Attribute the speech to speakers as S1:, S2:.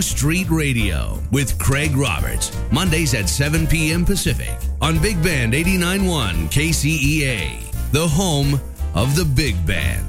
S1: Street Radio with Craig Roberts. Mondays at 7 p.m. Pacific on Big Band 89.1 KCEA, the home of the Big Band.